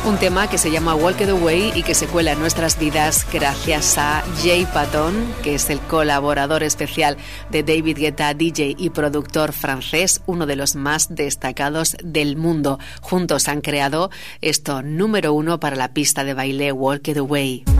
Un tema que se llama Walk It Away y que se cuela en nuestras vidas gracias a Jay Patton, que es el colaborador especial de David Guetta, DJ y productor francés, uno de los más destacados del mundo. Juntos han creado esto número 1 para la pista de baile Walk It Away.